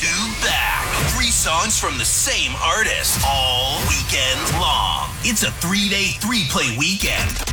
back. 3 songs from the same artist all weekend long. It's a 3-day, 3-play weekend.